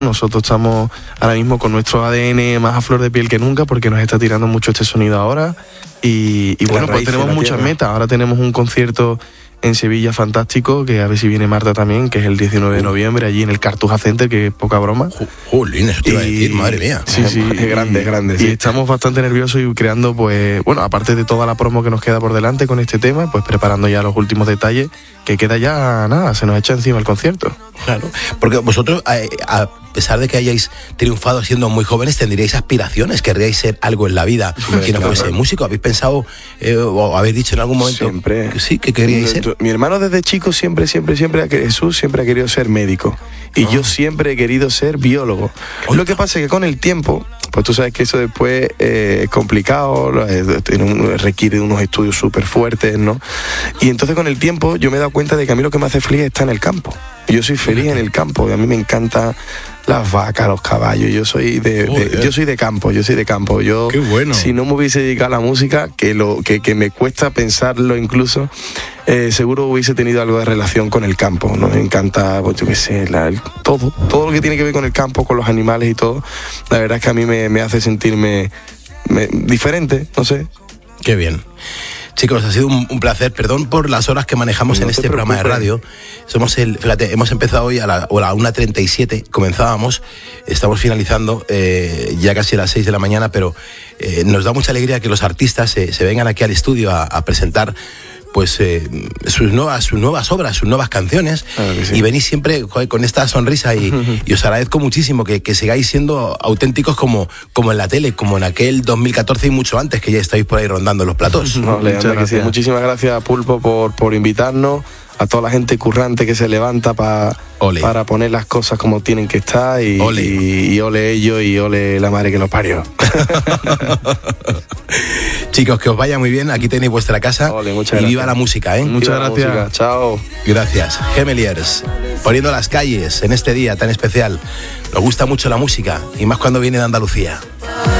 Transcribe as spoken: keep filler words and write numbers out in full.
Nosotros estamos ahora mismo con nuestro A D N más a flor de piel que nunca porque nos está tirando mucho este sonido ahora y, y bueno, pues tenemos muchas tierra. metas. Ahora tenemos un concierto en Sevilla fantástico, que a ver si viene Marta también, que es el diecinueve de noviembre, allí en el Cartuja Center, que es poca broma. Jolín, eso te iba a decir, madre mía. Sí, sí, es grande, es grande. Y sí. estamos bastante nerviosos y creando, pues, bueno, aparte de toda la promo que nos queda por delante con este tema, pues preparando ya los últimos detalles, que queda ya, nada, se nos echa encima el concierto. Claro, porque vosotros, a, a pesar de que hayáis triunfado siendo muy jóvenes, tendríais aspiraciones, querríais ser algo en la vida, sí, que no claro. fuese músico. ¿Habéis pensado eh, o habéis dicho en algún momento siempre. que sí, que queríais mi, ser? Mi hermano desde chico siempre, siempre, siempre, Jesús siempre ha querido ser médico. Y oh. yo siempre he querido ser biólogo. Oh. Lo que pasa es que con el tiempo, pues tú sabes que eso después eh, es complicado, eh, requiere unos estudios súper fuertes, ¿no? Y entonces con el tiempo yo me he dado cuenta de que a mí lo que me hace feliz es estar en el campo. Yo soy feliz en el campo y a mí me encantan las vacas, los caballos. Yo soy de, de yo soy de campo, yo soy de campo. Yo, qué bueno. Si no me hubiese dedicado a la música, que lo que, que me cuesta pensarlo incluso, eh, seguro hubiese tenido algo de relación con el campo, ¿no? Me encanta, pues yo qué sé, la, el, todo, todo lo que tiene que ver con el campo, con los animales y todo. La verdad es que a mí me, me hace sentirme me, diferente, no sé. Qué bien. Chicos, ha sido un, un placer. Perdón por las horas que manejamos no en este programa de radio. Somos el, fíjate, hemos empezado hoy a la, a la una treinta y siete, comenzábamos, estamos finalizando eh, ya casi a las seis de la mañana, pero eh, nos da mucha alegría que los artistas se, se vengan aquí al estudio a, a presentar pues eh, sus nuevas sus nuevas obras, sus nuevas canciones, claro que sí. Y venís siempre joder, con esta sonrisa y, y os agradezco muchísimo que, que sigáis siendo auténticos como, como en la tele, como en aquel dos mil catorce y mucho antes, que ya estáis por ahí rondando los platós. No, Muchas gracias. Muchísimas gracias, Pulpo, por, por invitarnos, a toda la gente currante que se levanta pa, para poner las cosas como tienen que estar y ole, y, y ole ellos y ole la madre que los parió. Chicos, que os vaya muy bien, aquí tenéis vuestra casa. Ole, y viva la música, ¿eh? Muchas viva gracias. Música. Chao. Gracias. Gemeliers, poniendo las calles en este día tan especial. Nos gusta mucho la música y más cuando viene de Andalucía.